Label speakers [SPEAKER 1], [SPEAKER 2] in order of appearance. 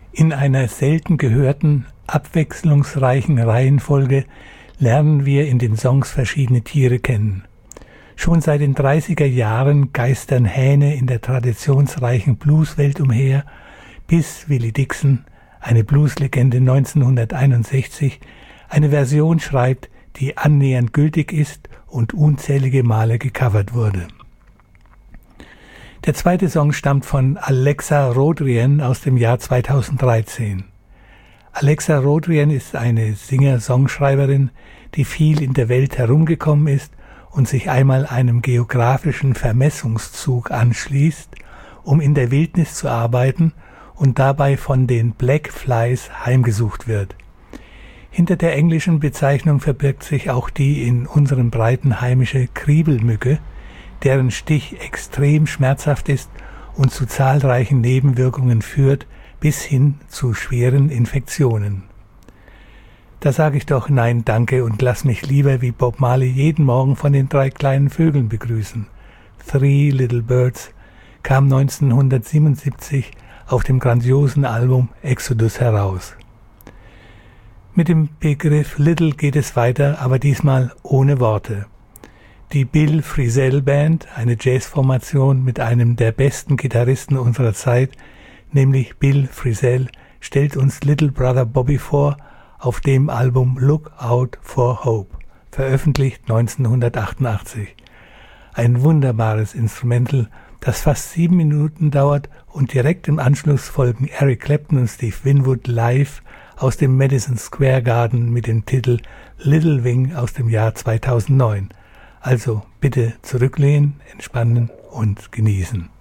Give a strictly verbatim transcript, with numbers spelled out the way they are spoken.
[SPEAKER 1] In einer selten gehörten, abwechslungsreichen Reihenfolge lernen wir in den Songs verschiedene Tiere kennen. Schon seit den dreißiger Jahren geistern Hähne in der traditionsreichen Blueswelt umher, bis Willie Dixon, eine Blueslegende neunzehnhunderteinundsechzig, eine Version schreibt, die annähernd gültig ist und unzählige Male gecovert wurde. Der zweite Song stammt von Alexa Rodrien aus dem Jahr zweitausenddreizehn. Alexa Rodrien ist eine Singer-Songschreiberin, die viel in der Welt herumgekommen ist und sich einmal einem geografischen Vermessungszug anschließt, um in der Wildnis zu arbeiten und dabei von den Black Flies heimgesucht wird. Hinter der englischen Bezeichnung verbirgt sich auch die in unseren Breiten heimische Kriebelmücke, deren Stich extrem schmerzhaft ist und zu zahlreichen Nebenwirkungen führt, bis hin zu schweren Infektionen. Da sage ich doch nein, danke und lass mich lieber wie Bob Marley jeden Morgen von den drei kleinen Vögeln begrüßen. Three Little Birds kam neunzehnhundertsiebenundsiebzig auf dem grandiosen Album Exodus heraus. Mit dem Begriff Little geht es weiter, aber diesmal ohne Worte. Die Bill Frisell Band, eine Jazzformation mit einem der besten Gitarristen unserer Zeit, nämlich Bill Frisell, stellt uns Little Brother Bobby vor auf dem Album Look Out for Hope, veröffentlicht neunzehnhundertachtundachtzig. Ein wunderbares Instrumental, das fast sieben Minuten dauert und direkt im Anschluss folgen Eric Clapton und Steve Winwood live aus dem Madison Square Garden mit dem Titel Little Wing aus dem Jahr zweitausendneun. Also bitte zurücklehnen, entspannen und genießen.